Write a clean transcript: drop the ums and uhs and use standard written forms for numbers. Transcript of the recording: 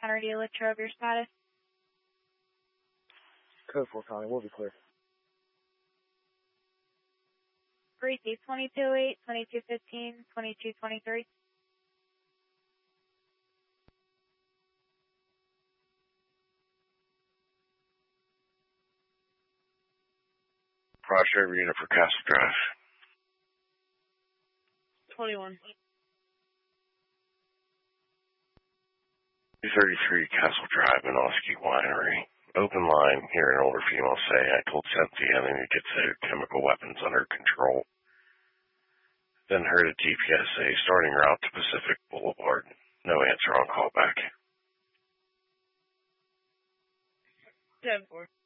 Connor, do you lift her of your status? Code 4 Connie, we'll be clear. Receive 22-8, 22-15, 22-23. Roger, every unit for Castle Drive. 21. 233 Castle Drive, Minosky Winery. Open line, hear an older female say, I told Cynthia I need to get the chemical weapons under control. Then heard a GPS say, starting route to Pacific Boulevard. No answer on callback. 10-4.